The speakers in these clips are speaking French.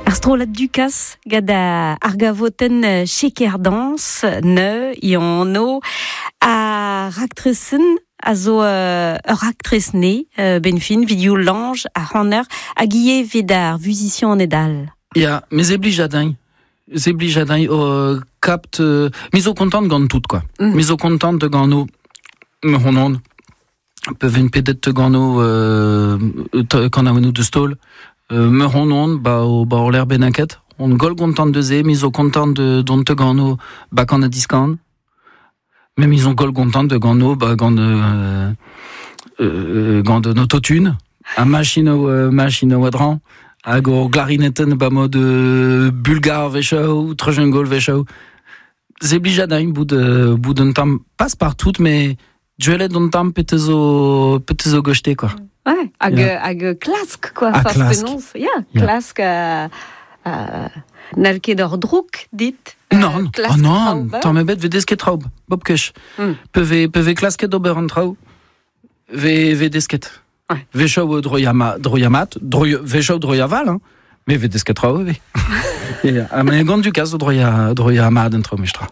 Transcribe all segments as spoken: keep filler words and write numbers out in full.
Astrolat Dukas, gada argavoten chekerdans, ne, iono, a raktresen, a zo uh, ur actrice ne, uh, benfin, vidéo lange, a hanner, a guillet vedar, vusition en edal. Ja, mais c'est obligé c'est obligé euh, capte, euh, mais au content de gant tout, quoi. Mm. Mais au content de gant nous, on peuvent une pédette de gant nous, euh, quand on a nous de stol, euh, me on bah, au, bah, au l'air benaket, on gol content de zé, mais au content de, dont te gant nous, bah, quand on a discount. Même ils ont gol content de gant nous, bah, gant de, euh, euh, gant de nototune, à machine au, euh, machine au adran. Hag o glarinetten ba mod euh, bulgar vechau, trejengol vechau. Zeblijadain bout de bout d'un temps passe partout, mais duelet d'un temps petezo petezo gochte quoi. Ouais, hag yeah. hag klask quoi, ah, klask. Penons, yeah, yeah. Klask euh, euh, nalke d'or drouk dit. Non, euh, oh non, t'en me bet ve desket traub, bob kesh. Mm. Peve peve klaske d'ober en trau. Ve ve desket. Ouais. Vechau droyama droyamat droy vechau droyaval hein mais ve desketra ve et a me gant du cas droya droyama dentro mestra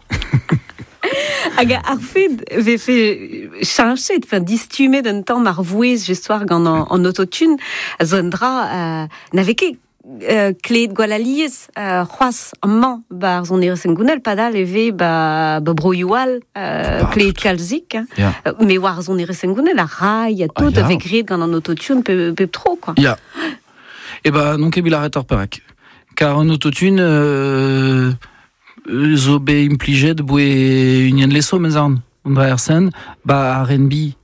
aga arfed ve fait changer enfin distumer d'un temps marvouez j'histoire gant en, en autotune zondra euh, n'avait que Uh, kleed gwalaliez uh, c'hoaz amman bar zon eresengounel padal eve ba, ba broyoual uh, kleed kalzik hein. Yeah. Uh, mais war zon eresengounel a rai a tout ah, ave gred gant an autotune pe, pe tro quoi. Ya. Yeah. E ba non ket bilaret ar perek. Car an autotune euh, zo be implijet boe unien leso mez an an dra er sen ba R and B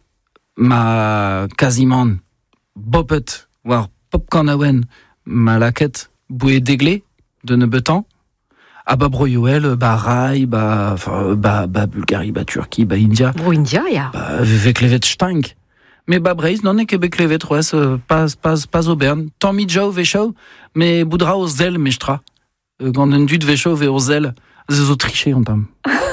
ma quasiment bopet war pop kan awen ma laquette boué déglé de ne betan à ba broyouel ba rai ba ba ba Bulgarie ba Turquie ba India bro India ya ba veklevet stank mais ba breiz non e kebe klevet roues pas pas pas au bern tant mi jau vechau mais boudra au zel mestra gant un dud vechau ve au zel ze zo triché on tam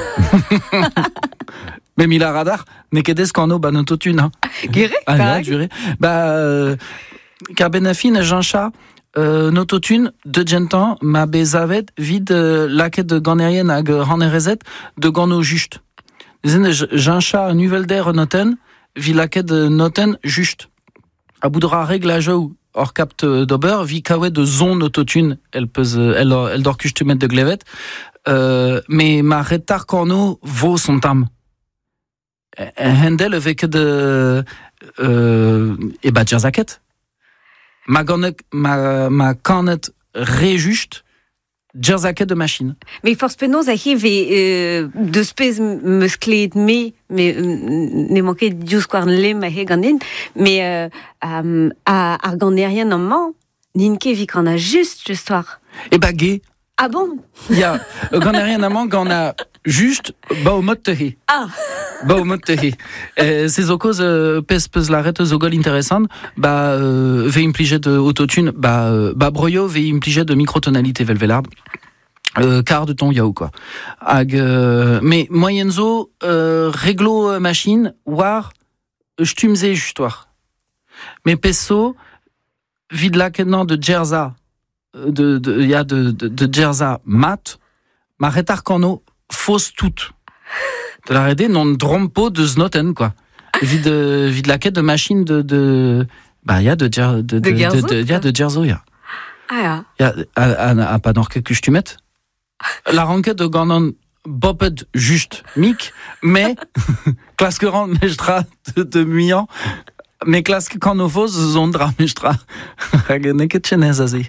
mais mi la radar ne kedes kano ba nototune hein gere ah là juré ba car benafine Jean Chat Euh, nototune de gentan ma bezavet vide euh, laquette de ganerien hag hanerezet de gano juste. Zen jancha un nouvel d'air noten vi laquette de noten juste. A boudra réglajou hors capte d'ober vi kawe de zon nototune elle peut elle elle dort que de glevet euh, mais ma retard corno vaut son tam. Hendel avec de euh, et ba jazaket. Ma ganet, ma, ma canet réjuste, jerzaket de machine. Mais force penos a hive euh, de spes muscled me, mais ne manquait dius quarn le ma he ganin, mais euh, euh, à arganérien en man, ninke vi qu'on a juste l'histoire. Et bagué. Ah bon? Il y a ganérien en man qu'on a juste ba au mode tehi. Ah. Ba au mode tehi. C'est aux causes pes pes la rete zogol intéressante. Bah euh, ve impliqué de autotune. Bah euh, bah broyo ve impliqué de microtonalité velvelard. Euh, quart de ton yao quoi. Ag euh, mais moyenzo euh, réglo machine war stumze justoire. Mais peso vide la kenan de Jerza de de il y a de de, de Jerza mat ma retard cano fausse toute. De la R D non drompo de znoten quoi. Vide vide la quête de machine de de bah il y a de de de de il y a de Jerzo ya. Ah ya. Il y a à pas norque que je tu mette. La renquête de Ganon boped juste mic mais classe que rend mestra de, de muillant mais classe que quand nous faux zondra mestra. Regardez que chenez azé.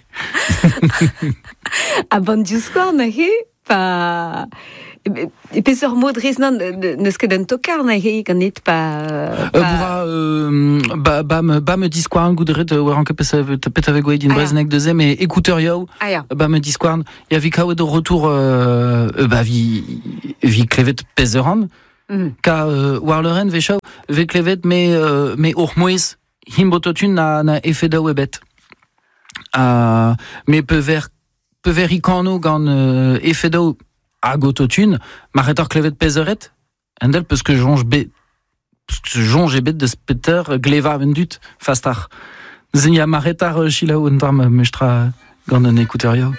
A bon discours nahi pa et puis sur mot de raison ne ce que d'un tocard nahi ganit pa pa ba ba me ba me discours un goudret de waran que pesa peta avec goy din breznek de zem et écouteur yo ba me discours il y a vikaw de retour ba vi vi clevet peseran ka warleren vechau ve clevet mais mais ormois himbototun na na effet de webet ah mais peut vers peut vericano gant effet de ag autotune, ma retar clevet pezeret, endel parce que jonge be, parce que jonge bet de speter gleva vendut fastar. Zenya ma retar chila undram mestra gant un écouteur yo.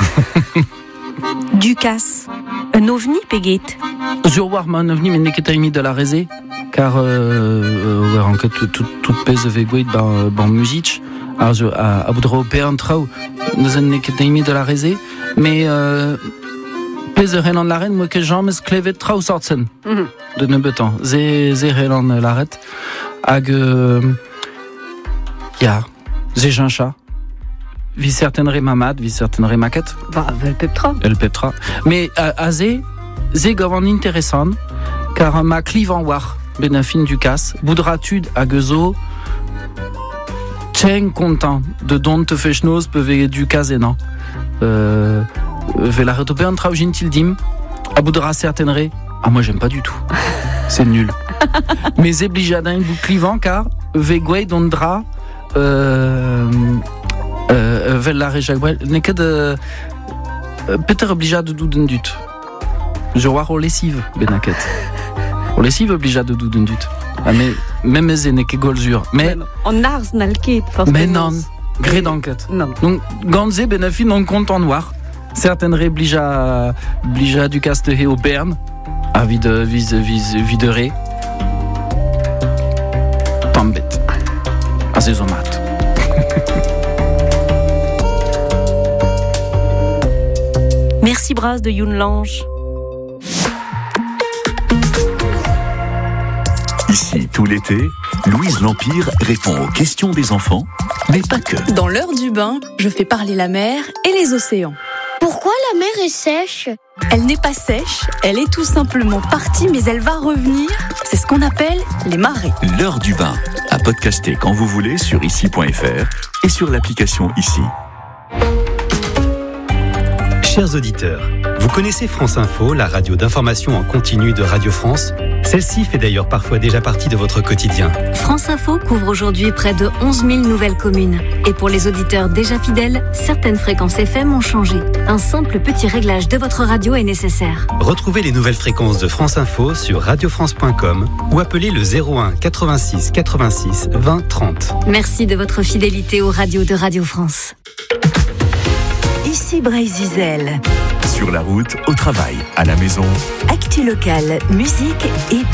Ducasse, un ovni peguet. Sur Warma, un ovni, mais n'est que taimi de la rézé, car euh, ouais, en fait, toute pèse vegoïde ban ban musique. Alors, je, à, à Boudreau, Péan Trau, nous en n'est que taimi de la rézé, mais euh, pèse Rélan de la reine, moi que j'en me sclévet Trau sortsen, de nebetan, zé zé Rélan de la rette, hag, euh, ya, zé Jean-Chat. Vi certaines remamad, vi certaines remaquettes. Bah, elle peptra. Elle peptra. Mais à zé, zé gavan intéressant, car ma clive en war, benafine du casse, boudratude à gezo, tcheng content de don te fechnos peut du casse et non. Euh, ve la retopé en trau gentil dim, à boudra certaines ré. Ah, moi j'aime pas du tout. C'est nul. Mais zé blijadin bou clivant, car ve gwe dondra, euh, Euh, vel la réjagwel, n'est que de peut-être obligé de douden dut. Je vois au lessive, benaket. Au lessive obligé de douden dut. Ah, mais même mes n'est que golzur. Mais en ars nalket, forcément. Mais non, gré d'enquête. Non. Donc ganzé benafine non compte en noir. Certaines réblija blija du caste au Berne, à vide vise vise videre. Tambet. Azezomat. Merci Bras de Youn Lange. Ici, tout l'été, Louise L'Empire répond aux questions des enfants, mais pas que. Dans l'heure du bain, je fais parler la mer et les océans. Pourquoi la mer est sèche ? Elle n'est pas sèche, elle est tout simplement partie, mais elle va revenir. C'est ce qu'on appelle les marées. L'heure du bain, à podcaster quand vous voulez sur ici point f r et sur l'application Ici. Chers auditeurs, vous connaissez France Info, la radio d'information en continu de Radio France ? Celle-ci fait d'ailleurs parfois déjà partie de votre quotidien. France Info couvre aujourd'hui près de onze mille nouvelles communes. Et pour les auditeurs déjà fidèles, certaines fréquences F M ont changé. Un simple petit réglage de votre radio est nécessaire. Retrouvez les nouvelles fréquences de France Info sur radio france point com ou appelez le zéro un quatre-vingt-six quatre-vingt-six vingt trente. Merci de votre fidélité aux radios de Radio France. Ici Bryce Zizel. Sur la route, au travail, à la maison. Actu local, musique et